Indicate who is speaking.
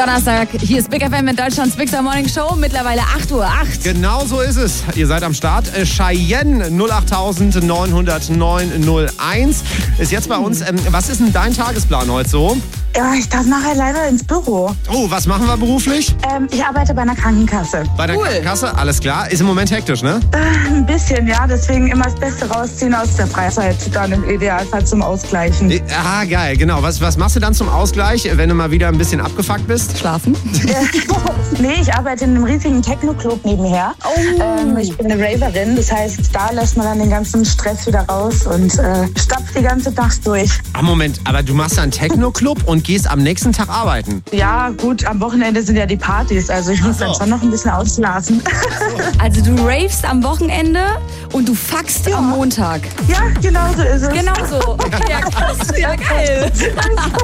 Speaker 1: Donnerstag, hier ist Big FM in Deutschlands Big Star Morning Show, mittlerweile 8:08 Uhr.
Speaker 2: Genau so ist es. Ihr seid am Start. Cheyenne 08900 901 ist jetzt bei uns. Was ist denn dein Tagesplan heute so?
Speaker 3: Ja, ich darf nachher leider ins Büro.
Speaker 2: Oh, was machen wir beruflich?
Speaker 3: Ich arbeite bei einer Krankenkasse.
Speaker 2: Bei der Krankenkasse? Alles klar. Ist im Moment hektisch, ne?
Speaker 3: Ein bisschen, ja. Deswegen immer das Beste rausziehen aus der Freizeit. Dann im Idealfall zum Ausgleichen.
Speaker 2: Ah, geil, genau. Was machst du dann zum Ausgleich, wenn du mal wieder ein bisschen abgefuckt bist?
Speaker 1: Schlafen?
Speaker 3: Nee, ich arbeite in einem riesigen Techno-Club nebenher. Ich bin eine Raverin. Das heißt, da lässt man dann den ganzen Stress wieder raus und stapft die ganze Nacht durch.
Speaker 2: Ah, Moment. Aber du machst einen Techno-Club und gehst am nächsten Tag arbeiten?
Speaker 3: Ja, gut. Am Wochenende sind ja die Partys. Also ich muss dann schon noch ein bisschen ausschlafen.
Speaker 1: Also du ravest am Wochenende und du fuckst am Montag.
Speaker 3: Ja, genau so ist es.
Speaker 1: Genau so. Ja, krass. Ja, geil.